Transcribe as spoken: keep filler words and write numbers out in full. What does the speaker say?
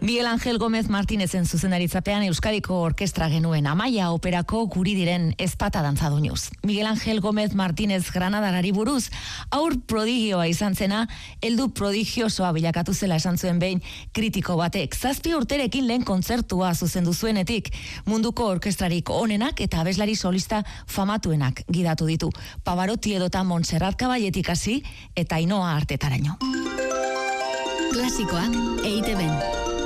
Miguel Ángel Gómez Martínezen zuzendaritzapean Euskadiko Orkestra genuen Amaia operako guri diren ezpata dantza doinuz. Miguel Ángel Gómez Martínez Granadarari buruz, aur prodigioa izan zena, heldu prodigiosoa bilakatu zela esan zuen behin kritiko batek. Zazpi urterekin lehen kontzertua zuzendu zuenetik, munduko orkestrarik onenak eta abeslari solista famatuenak gidatu ditu. Pavarotti edota Montserrat Caballetik hasi eta Ainhoa Artetaraino. Klasikoa, E I Te Ben.